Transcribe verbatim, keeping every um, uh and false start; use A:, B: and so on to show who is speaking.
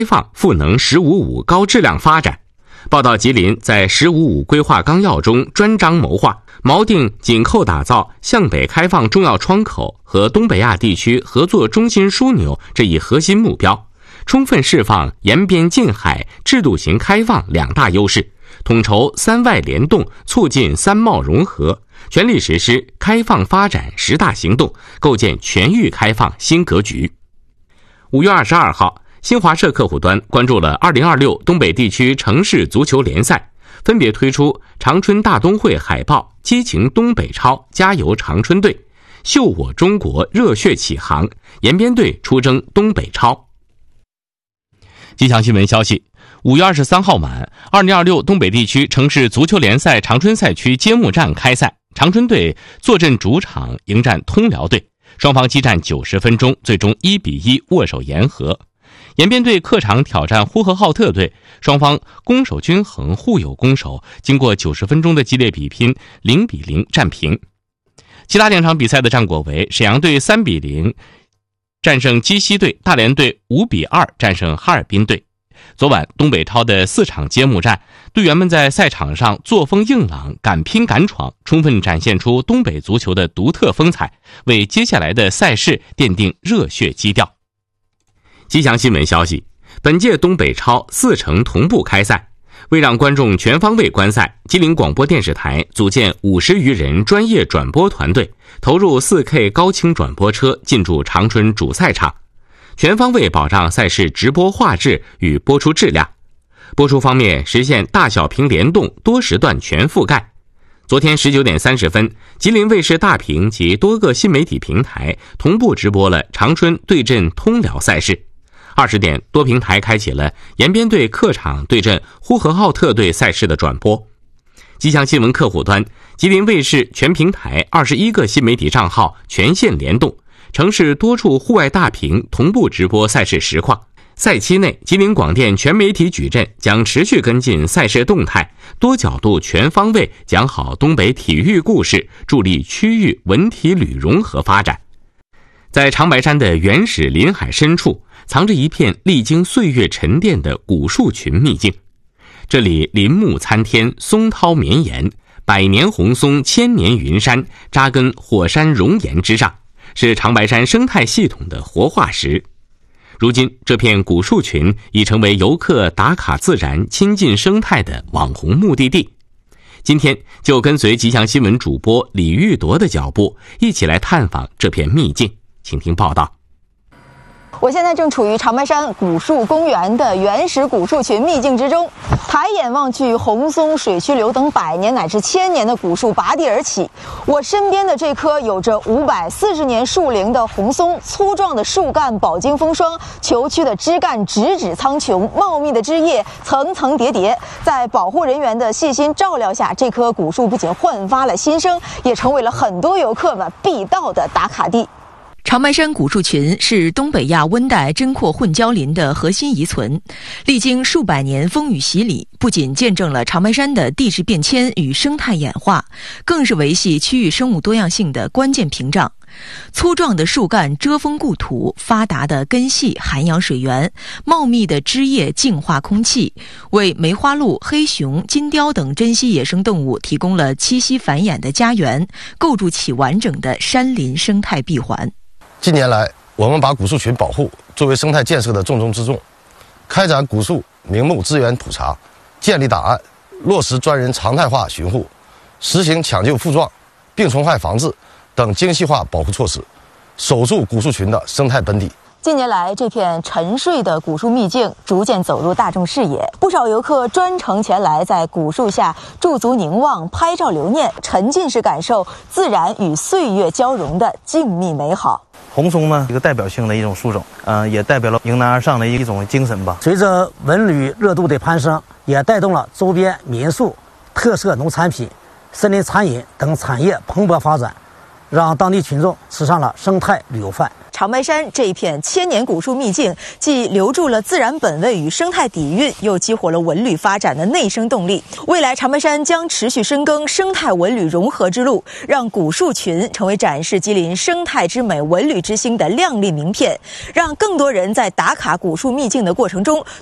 A: 放赋能“十五五”高质量发展。报道吉林在“十五五”规划纲要中专章谋划，锚定紧扣打造向北开放重要窗口和东北亚地区合作中心枢纽这一核心目标，充分释放沿边近海制度型开放两大优势，统筹三外联动，促进三贸融合，全力实施开放发展十大行动，构建全域开放新格局。五月二十二号，新华社客户端关注了二零二六东北地区城市足球联赛，分别推出长春大东会海报、激情东北超、加油长春队、秀我中国热血启航、延边队出征东北超。吉祥新闻消息，五月二十三号晚，二零二六东北地区城市足球联赛长春赛区揭幕战开赛，长春队坐镇主场迎战通辽队，双方激战九十分钟，最终一比一握手言和。延边队客场挑战呼和浩特队，双方攻守均衡，互有攻守，经过九十分钟的激烈比拼，零比零战平。其他两场比赛的战果为：沈阳队三比零战胜鸡西队，大连队五比二战胜哈尔滨队。昨晚东北超的四场揭幕战，队员们在赛场上作风硬朗，敢拼敢闯，充分展现出东北足球的独特风采，为接下来的赛事奠定热血基调。吉祥新闻消息，本届东北超四城同步开赛，为让观众全方位观赛，吉林广播电视台组建五十余人专业转播团队，投入 四K 高清转播车进驻长春主赛场，全方位保障赛事直播画质与播出质量。播出方面实现大小屏联动，多时段全覆盖。昨天十九点三十分，吉林卫视大屏及多个新媒体平台同步直播了长春对阵通辽赛事。二十点，多平台开启了延边队客场对阵呼和浩特队赛事的转播。吉祥新闻客户端，吉林卫视全平台二十一个新媒体账号全线联动，城市多处户外大屏同步直播赛事实况。赛期内，吉林广电全媒体矩阵将持续跟进赛事动态，多角度全方位讲好东北体育故事，助力区域文体旅融合发展。在长白山的原始林海深处，藏着一片历经岁月沉淀的古树群秘境。这里林木参天，松涛绵延，百年红松，千年云杉，扎根火山熔岩之上，是长白山生态系统的活化石。如今，这片古树群已成为游客打卡自然、亲近生态的网红目的地。今天就跟随吉祥新闻主播李玉铎的脚步，一起来探访这片秘境。请听报道。
B: 我现在正处于长白山古树公园的原始古树群秘境之中，抬眼望去，红松、水曲柳等百年乃至千年的古树拔地而起。我身边的这棵有着五百四十年树龄的红松，粗壮的树干饱经风霜，虬曲的枝干直指苍穹，茂密的枝叶层层叠叠。在保护人员的细心照料下，这棵古树不仅焕发了新生，也成为了很多游客们必到的打卡地。
C: 长白山古树群是东北亚温带针阔混交林的核心遗存，历经数百年风雨洗礼，不仅见证了长白山的地质变迁与生态演化，更是维系区域生物多样性的关键屏障。粗壮的树干遮风固土，发达的根系涵养水源，茂密的枝叶净化空气，为梅花鹿、黑熊、金雕等珍稀野生动物提供了栖息繁衍的家园，构筑起完整的山林生态闭环。
D: 近年来，我们把古树群保护作为生态建设的重中之重，开展古树名木资源普查，建立档案，落实专人常态化巡护，实行抢救复壮、病虫害防治等精细化保护措施，守住古树群的生态本底。
B: 近年来，这片沉睡的古树秘境逐渐走入大众视野，不少游客专程前来，在古树下驻足凝望、拍照留念，沉浸式感受自然与岁月交融的静谧美好。
E: 红松呢，一个代表性的一种树种，呃，也代表了迎难而上的一种精神吧。
F: 随着文旅热度的攀升，也带动了周边民宿、特色农产品、森林餐饮等产业蓬勃发展，让当地群众吃上了生态旅游饭。
B: 长白山这一片千年古树秘境，既留住了自然本味与生态底蕴，又激活了文旅发展的内生动力。未来长白山将持续深耕生态文旅融合之路，让古树群成为展示吉林生态之美、文旅之星的亮丽名片，让更多人在打卡古树秘境的过程中